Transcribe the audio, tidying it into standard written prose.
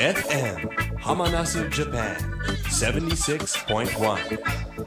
FM ハマナスジャパン76.1